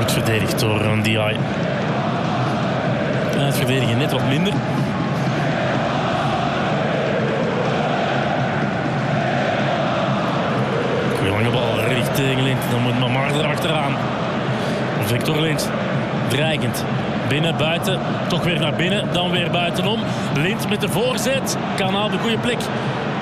Goed verdedigd door Ndiaye. Het verdedigen net wat minder. Goeie lange bal richting Lind. Dan moet Mamar erachteraan. Victor Lind. Dreigend. Binnen, buiten. Toch weer naar binnen. Dan weer buitenom. Lind met de voorzet. Kan op de goede plek.